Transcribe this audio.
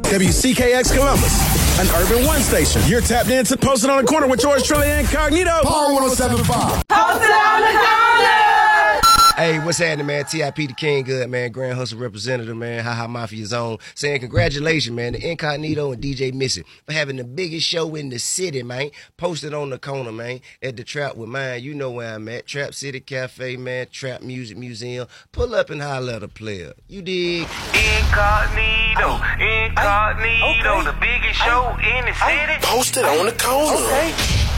WCKX Columbus, an Urban One station. You're tapped into Posted on the Corner with George Trilly Incognito. Power 107.5. Posted on the Corner. Hey, what's happening, man? TIP the King Good, man. Grand Hustle representative, man. Ha Mafia Zone. Saying congratulations, man, to Incognito and DJ Missy for having the biggest show in the city, man. Posted on the Corner, man, at the Trap with mine. You know where I'm at. Trap City Cafe, man. Trap Music Museum. Pull up and holler at a player. You dig? Incognito, the biggest show in the city. Posted on the Corner. Okay.